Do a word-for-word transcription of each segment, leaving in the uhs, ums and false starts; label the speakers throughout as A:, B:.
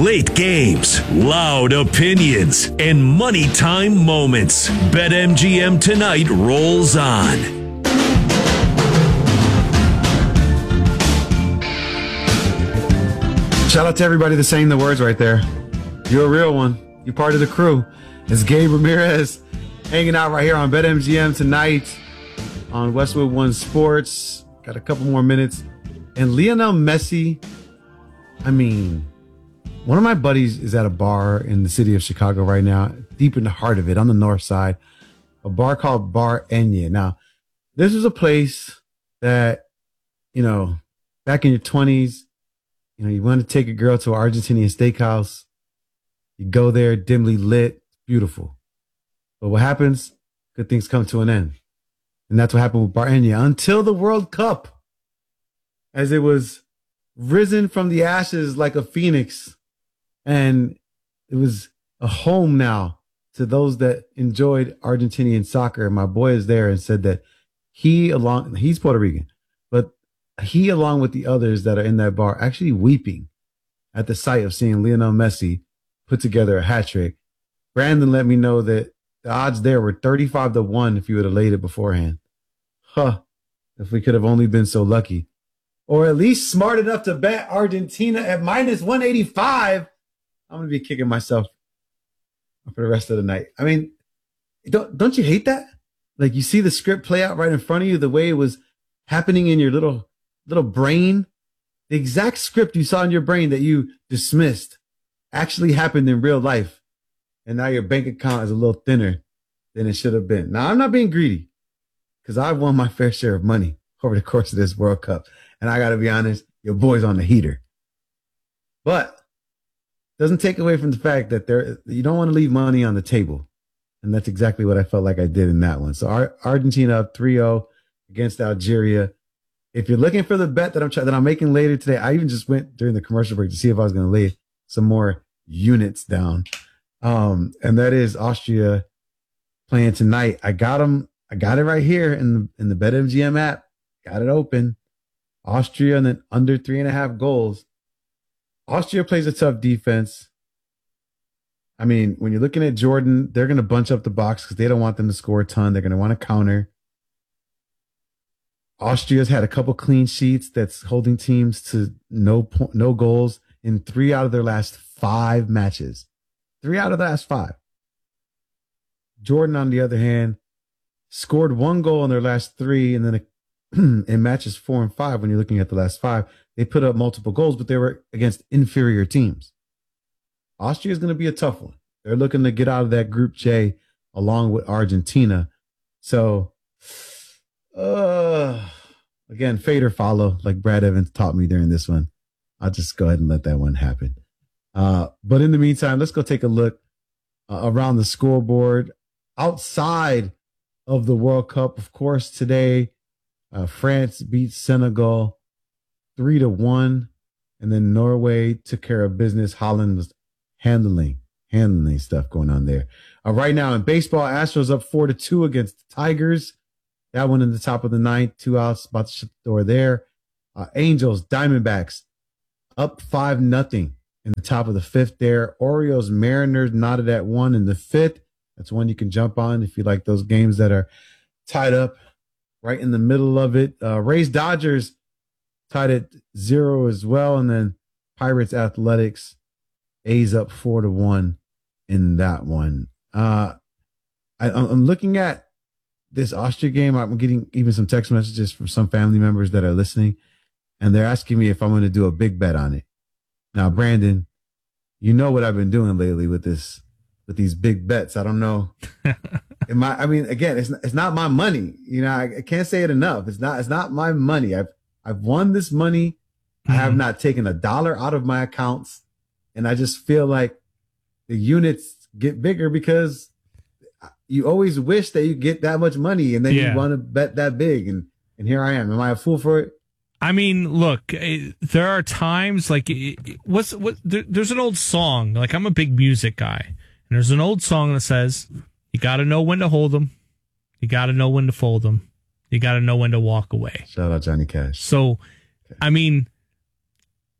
A: Late games, loud opinions, and money time moments. BetMGM Tonight rolls on.
B: Shout out to everybody that's saying the words right there. You're a real one. You're part of the crew. It's Gabe Ramirez hanging out right here on BetMGM Tonight on Westwood One Sports. Got a couple more minutes. And Lionel Messi, I mean, one of my buddies is at a bar in the city of Chicago right now, deep in the heart of it, on the north side, a bar called Bar Enya. Now, this is a place that, you know, back in your twenties, you know, you want to take a girl to an Argentinian steakhouse. You go there, dimly lit, beautiful. But what happens? Good things come to an end. And that's what happened with Bar Enya until the World Cup, as it was risen from the ashes like a phoenix. And it was a home now to those that enjoyed Argentinian soccer. My boy is there and said that he along, he's Puerto Rican, but he, along with the others that are in that bar, actually weeping at the sight of seeing Lionel Messi put together a hat trick. Brandon let me know that the odds there were thirty-five to one if you would have laid it beforehand. Huh. If we could have only been so lucky. Or at least smart enough to bet Argentina at minus one eighty-five. I'm going to be kicking myself for the rest of the night. I mean, don't don't you hate that? Like, you see the script play out right in front of you, the way it was happening in your little little brain. The exact script you saw in your brain that you dismissed actually happened in real life. And now your bank account is a little thinner than it should have been. Now, I'm not being greedy because I've won my fair share of money over the course of this World Cup. And I got to be honest, your boy's on the heater. But doesn't take away from the fact that there you don't want to leave money on the table. And that's exactly what I felt like I did in that one. So Ar- Argentina up three oh against Algeria. If you're looking for the bet that I'm trying, that I'm making later today, I even just went during the commercial break to see if I was going to lay some more units down. Um, and that is Austria playing tonight. I got them. I got it right here in the, in the BetMGM app. Got it open. Austria and then under three and a half goals. Austria plays a tough defense. I mean, when you're looking at Jordan, they're going to bunch up the box because they don't want them to score a ton. They're going to want to counter. Austria's had a couple clean sheets that's holding teams to no po- no goals in three out of their last five matches. Three out of the last five. Jordan, on the other hand, scored one goal in their last three, and then a in matches four and five, when you're looking at the last five, they put up multiple goals, but they were against inferior teams. Austria is going to be a tough one. They're looking to get out of that Group J along with Argentina. So, uh, again, fade or follow, like Brad Evans taught me during this one. I'll just go ahead and let that one happen. Uh, but in the meantime, let's go take a look uh, around the scoreboard. Outside of the World Cup, of course, today, Uh, France beat Senegal three to one, and then Norway took care of business. Holland was handling, handling stuff going on there. Uh, right now in baseball, Astros up four to two against the Tigers. That one in the top of the ninth, two outs, about to shut the door there. Uh, Angels, Diamondbacks up five nothing in the top of the fifth there. Orioles, Mariners knotted at one in the fifth. That's one you can jump on if you like those games that are tied up right in the middle of it. Uh, Rays, Dodgers tied at zero as well. And then Pirates, Athletics, A's up four to one in that one. Uh, I, I'm looking at this Austria game. I'm getting even some text messages from some family members that are listening, and they're asking me if I'm going to do a big bet on it. Now, Brandon, you know what I've been doing lately with this, with these big bets. I don't know. Am I, I mean, again, it's it's not my money. You know, I, I can't say it enough. It's not it's not my money. I've I've won this money. Mm-hmm. I have not taken a dollar out of my accounts, and I just feel like the units get bigger because you always wish that you get that much money, and then yeah. you want to bet that big. And and here I am. Am I a fool for it?
C: I mean, look, there are times like what's what. There, there's an old song. Like, I'm a big music guy, and there's an old song that says, "You got to know when to hold them, you got to know when to fold them, you got to know when to walk away."
B: Shout out Johnny Cash.
C: So, I mean,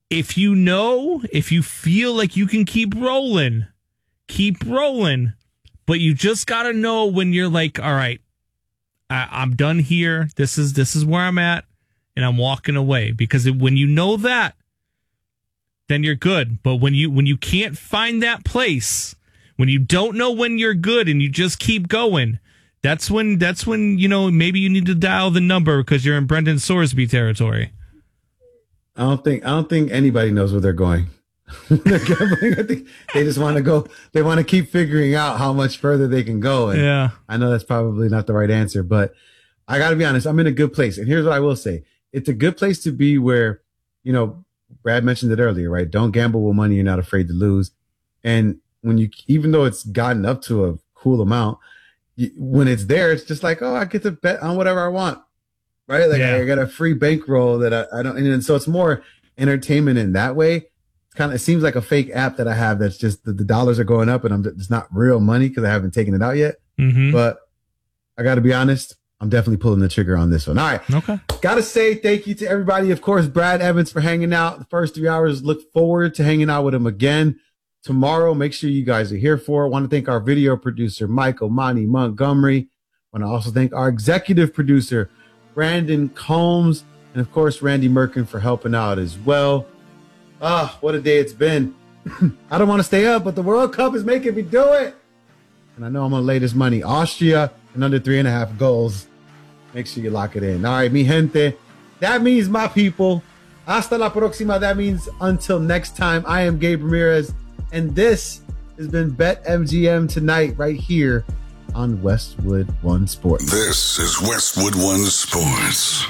C: if you know, if you feel like you can keep rolling, keep rolling. But you just got to know when you're like, all right, I, I'm done here. This is this is where I'm at, and I'm walking away. Because it, when you know that, then you're good. But when you when you can't find that place, when you don't know when you're good and you just keep going, that's when that's when you know maybe you need to dial the number because you're in Brendan Sorsby territory.
B: I don't think I don't think anybody knows where they're going. They're gambling. I think they just want to go. They want to keep figuring out how much further they can go. And
C: yeah,
B: I know that's probably not the right answer, but I got to be honest. I'm in a good place, and here's what I will say: it's a good place to be. Where, you know, Brad mentioned it earlier, right? Don't gamble with money you're not afraid to lose. And when you, even though it's gotten up to a cool amount, you, when it's there, it's just like, oh, I get to bet on whatever I want, right? Like
C: yeah.
B: I got a free bankroll that I, I don't, and so it's more entertainment in that way. Kind of, it seems like a fake app that I have that's just the, the dollars are going up and I'm it's not real money because I haven't taken it out yet.
C: Mm-hmm.
B: But I got to be honest, I'm definitely pulling the trigger on this one. All right.
C: Okay.
B: Got to say thank you to everybody. Of course, Brad Evans for hanging out the first three hours. Look forward to hanging out with him again tomorrow. Make sure you guys are here for it. I want to thank our video producer, Michael Monty Montgomery. I want to also thank our executive producer, Brandon Combs. And of course, Randy Merkin for helping out as well. Ah, what a day it's been. I don't want to stay up, but the World Cup is making me do it. And I know I'm going to lay this money. Austria and under three and a half goals. Make sure you lock it in. All right, mi gente. That means my people. Hasta la próxima. That means until next time. I am Gabe Ramirez. And this has been BetMGM Tonight right here on Westwood One Sports.
D: This is Westwood One Sports.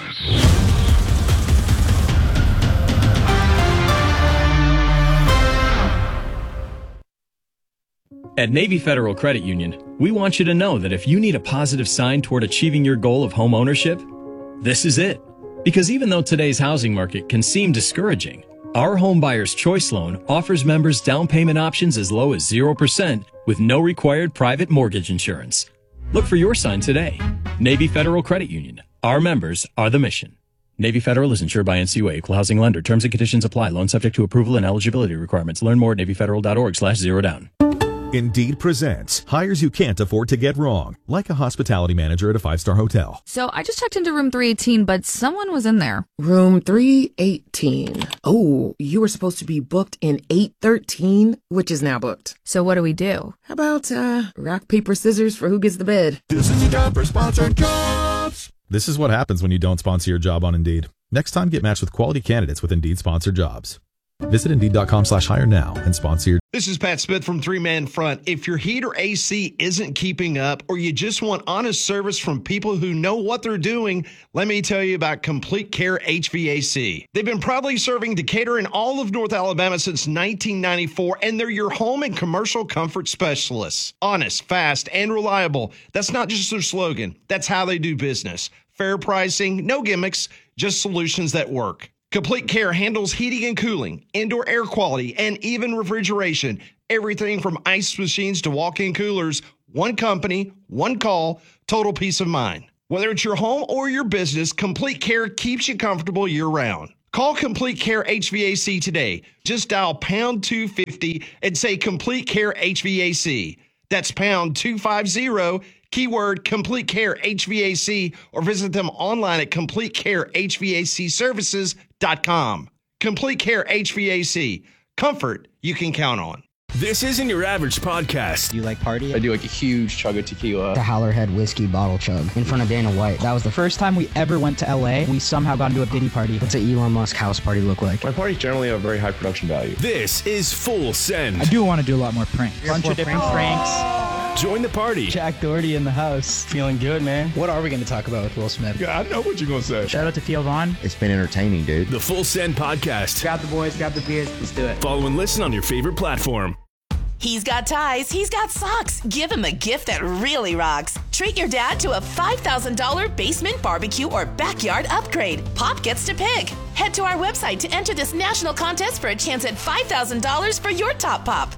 E: At Navy Federal Credit Union, we want you to know that if you need a positive sign toward achieving your goal of home ownership, this is it. Because even though today's housing market can seem discouraging, our Home Buyer's Choice Loan offers members down payment options as low as zero percent with no required private mortgage insurance. Look for your sign today. Navy Federal Credit Union. Our members are the mission. Navy Federal is insured by N C U A, Equal Housing Lender. Terms and conditions apply. Loan subject to approval and eligibility requirements. Learn more at NavyFederal.org slash zero down.
F: Indeed presents hires you can't afford to get wrong, like a hospitality manager at a five-star hotel.
G: So I just checked into room three eighteen, but someone was in there.
H: Room three eighteen. Oh, you were supposed to be booked in eight thirteen, which is now booked.
G: So what do we do?
H: How about uh, rock, paper, scissors for who gets the bed?
F: This is your job for sponsored jobs. This is what happens when you don't sponsor your job on Indeed. Next time, get matched with quality candidates with Indeed sponsored jobs. Visit Indeed.com slash hire now and sponsor your...
I: This is Pat Smith from Three Man Front. If your heat or A C isn't keeping up or you just want honest service from people who know what they're doing, let me tell you about Complete Care H V A C. They've been proudly serving Decatur and all of North Alabama since nineteen ninety-four, and they're your home and commercial comfort specialists. Honest, fast, and reliable. That's not just their slogan. That's how they do business. Fair pricing, no gimmicks, just solutions that work. Complete Care handles heating and cooling, indoor air quality, and even refrigeration. Everything from ice machines to walk-in coolers. One company, one call, total peace of mind. Whether it's your home or your business, Complete Care keeps you comfortable year-round. Call Complete Care H V A C today. Just dial pound two fifty and say Complete Care H V A C. That's pound two fifty, keyword Complete Care H V A C, or visit them online at complete care h v a c services dot com. Complete Care H V A C. Comfort you can count on.
A: This isn't your average podcast.
J: Do you like party?
K: I do like a huge chug of tequila.
J: The Howlerhead whiskey bottle chug in front of Dana White. That was the first time we ever went to L A. We somehow got into a Diddy party. What's an Elon Musk house party look like?
K: My parties generally have very high production value.
A: This is Full Send.
J: I do want to do a lot more pranks. A bunch of different pranks.
A: Join the party.
J: Jack Doherty in the house.
K: Feeling good, man.
J: What are we going to talk about with Will Smith?
F: Yeah, I know what you're going to say.
J: Shout out to Theo Vaughn.
K: It's been entertaining, dude.
A: The Full Send Podcast.
J: Grab the boys, grab the beers. Let's do it.
A: Follow and listen on your favorite platform.
L: He's got ties, he's got socks. Give him a gift that really rocks. Treat your dad to a five thousand dollars basement barbecue or backyard upgrade. Pop gets to pick. Head to our website to enter this national contest for a chance at five thousand dollars for your top pop.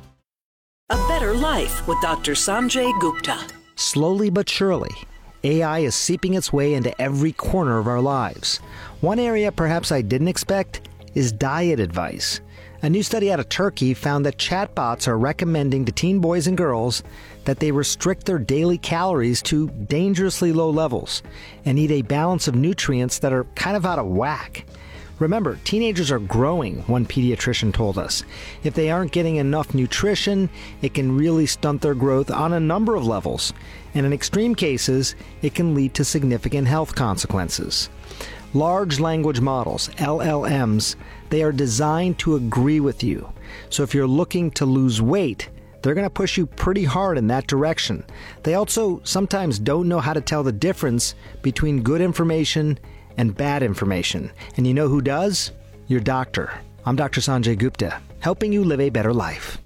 M: A better life with Doctor Sanjay Gupta.
N: Slowly but surely, A I is seeping its way into every corner of our lives. One area perhaps I didn't expect, is diet advice. A new study out of Turkey found that chatbots are recommending to teen boys and girls that they restrict their daily calories to dangerously low levels and eat a balance of nutrients that are kind of out of whack. Remember, teenagers are growing, one pediatrician told us. If they aren't getting enough nutrition, it can really stunt their growth on a number of levels, and in extreme cases, it can lead to significant health consequences. Large language models, L L Ms, they are designed to agree with you. So if you're looking to lose weight, they're going to push you pretty hard in that direction. They also sometimes don't know how to tell the difference between good information and bad information. And you know who does? Your doctor. I'm Doctor Sanjay Gupta, helping you live a better life.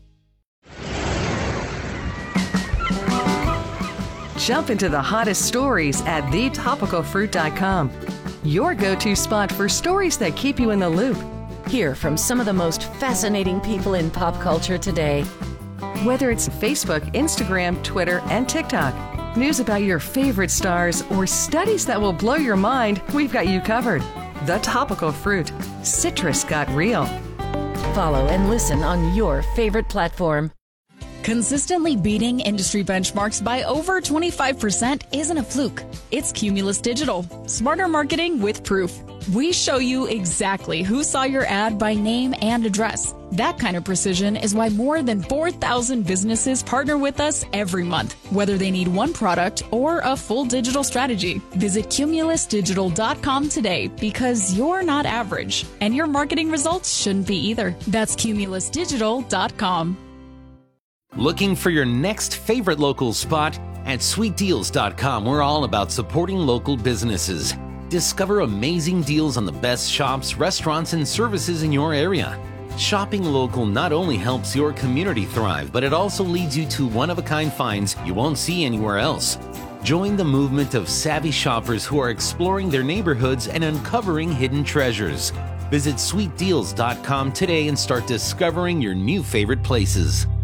O: Jump into the hottest stories at the topical fruit dot com. Your go-to spot for stories that keep you in the loop.
P: Hear from some of the most fascinating people in pop culture today.
O: Whether it's Facebook, Instagram, Twitter, and TikTok, news about your favorite stars, or studies that will blow your mind, we've got you covered. The Topical Fruit. Citrus got real.
P: Follow and listen on your favorite platform.
Q: Consistently beating industry benchmarks by over twenty-five percent isn't a fluke. It's Cumulus Digital. Smarter marketing with proof. We show you exactly who saw your ad by name and address. That kind of precision is why more than four thousand businesses partner with us every month, whether they need one product or a full digital strategy. Visit cumulus digital dot com today because you're not average, and your marketing results shouldn't be either. That's cumulus digital dot com.
R: Looking for your next favorite local spot? At sweet deals dot com, we're all about supporting local businesses. Discover amazing deals on the best shops, restaurants, and services in your area. Shopping local not only helps your community thrive, but it also leads you to one-of-a-kind finds you won't see anywhere else. Join the movement of savvy shoppers who are exploring their neighborhoods and uncovering hidden treasures. Visit sweet deals dot com today and start discovering your new favorite places.